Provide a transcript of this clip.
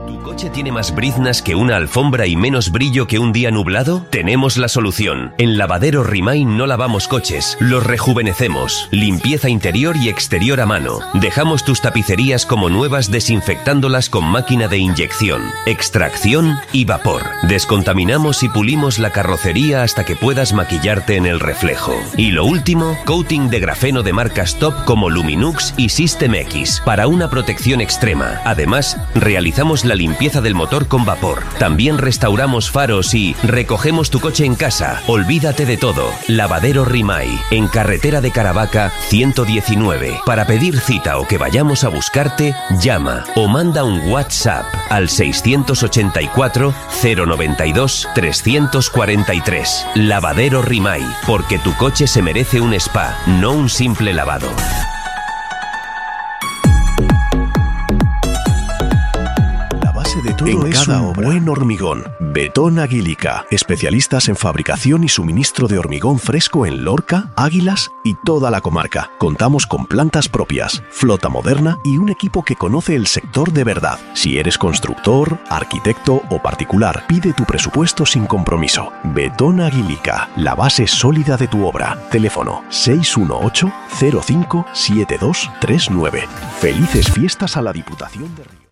¿Tu coche tiene más briznas que una alfombra y menos brillo que un día nublado? Tenemos la solución. En Lavadero Rimay no lavamos coches, los rejuvenecemos. Limpieza interior y exterior a mano. Dejamos tus tapicerías como nuevas desinfectándolas con máquina de inyección, extracción y vapor. Descontaminamos y pulimos la carrocería hasta que puedas maquillarte en el reflejo. Y lo último, coating de grafeno de marcas top como Luminux y System X para una protección extrema. Además, realizamos la limpieza del motor con vapor. También restauramos faros y recogemos tu coche en casa. Olvídate de todo. Lavadero Rimay, en carretera de Caravaca 119. Para pedir cita o que vayamos a buscarte, llama o manda un WhatsApp al 684 092 343. Lavadero Rimay, porque tu coche se merece un spa, no un simple lavado. De todo en cada obra. Buen hormigón. Betón Aguilica. Especialistas en fabricación y suministro de hormigón fresco en Lorca, Águilas y toda la comarca. Contamos con plantas propias, flota moderna y un equipo que conoce el sector de verdad. Si eres constructor, arquitecto o particular, pide tu presupuesto sin compromiso. Betón Aguilica. La base sólida de tu obra. Teléfono 618 05 7239. Felices fiestas a la Diputación de Río.